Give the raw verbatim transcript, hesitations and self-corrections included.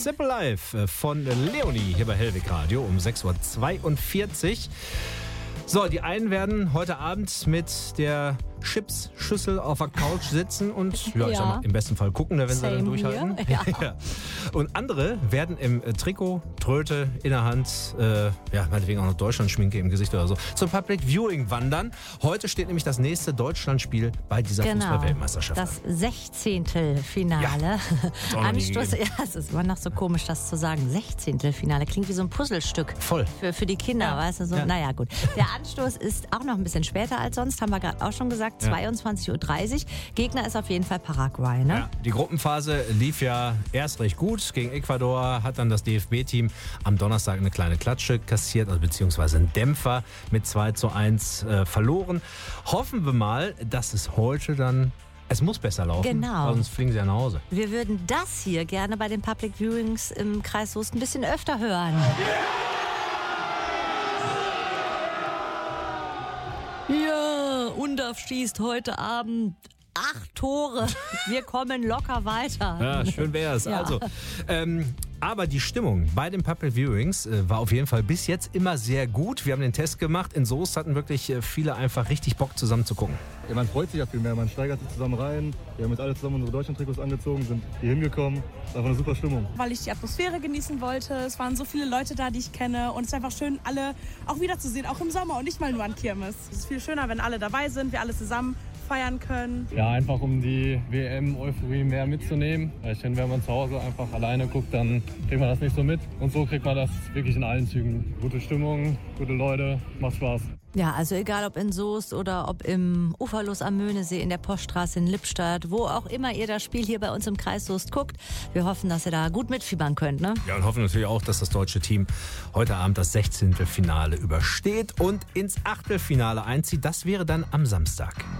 Simple Life von Leonie hier bei Hellwig Radio um sechs Uhr zweiundvierzig. So, die einen werden heute Abend mit der Chips-Schüssel auf der Couch sitzen und ja, Ja. ich sag mal, im besten Fall gucken, wenn sie Same dann durchhalten. here. Ja. Ja. Und andere werden im äh, Trikot, Tröte in der Hand, äh, ja, meinetwegen auch noch Deutschland-Schminke im Gesicht oder so, zum Public Viewing wandern. Heute steht nämlich das nächste Deutschlandspiel bei dieser Genau, Fußball-Weltmeisterschaft. das Sechzehntelfinale. Ja, hat's auch noch nie Anstoß, gegeben. ja, es ist immer noch so komisch, das zu sagen. Sechzehntelfinale klingt wie so ein Puzzlestück. Voll. Für, für die Kinder, Ja. weißt du so. Ja. Naja, gut. Der Anstoß ist auch noch ein bisschen später als sonst, haben wir gerade auch schon gesagt, Ja. zweiundzwanzig Uhr dreißig. Gegner ist auf jeden Fall Paraguay, ne? Ja, die Gruppenphase lief ja erst recht gut gegen Ecuador, hat dann das D F B-Team am Donnerstag eine kleine Klatsche kassiert, also beziehungsweise einen Dämpfer mit zwei zu eins äh, verloren. Hoffen wir mal, dass es heute dann, es muss besser laufen, Genau. weil sonst fliegen sie ja nach Hause. Wir würden das hier gerne bei den Public Viewings im Kreis Soest ein bisschen öfter hören. Ja, Undaf schießt heute Abend acht Tore. Wir kommen locker weiter. Ja, schön wär's. Ja. Also, ähm, aber die Stimmung bei den Public Viewings äh, war auf jeden Fall bis jetzt immer sehr gut. Wir haben den Test gemacht. In Soest hatten wirklich äh, viele einfach richtig Bock zusammen zu gucken. Ja, man freut sich ja viel mehr, man steigert sich zusammen rein. Wir haben jetzt alle zusammen unsere Deutschland-Trikots angezogen, sind hier hingekommen. Es ist einfach eine super Stimmung. Weil ich die Atmosphäre genießen wollte. Es waren so viele Leute da, die ich kenne. Und es ist einfach schön, alle auch wiederzusehen, auch im Sommer und nicht mal nur an Kirmes. Es ist viel schöner, wenn alle dabei sind, wir alle zusammen feiern können. Ja, einfach um die W M-Euphorie mehr mitzunehmen. Weil ich finde, wenn man zu Hause einfach alleine guckt, dann kriegt man das nicht so mit. Und so kriegt man das wirklich in allen Zügen. Gute Stimmung, gute Leute, macht Spaß. Ja, also egal ob in Soest oder ob im Uferlos am Möhnesee, in der Poststraße in Lippstadt, wo auch immer ihr das Spiel hier bei uns im Kreis Soest guckt. Wir hoffen, dass ihr da gut mitfiebern könnt, ne? Ja, und hoffen natürlich auch, dass das deutsche Team heute Abend das Sechzehntelfinale übersteht und ins Achtelfinale einzieht. Das wäre dann am Samstag.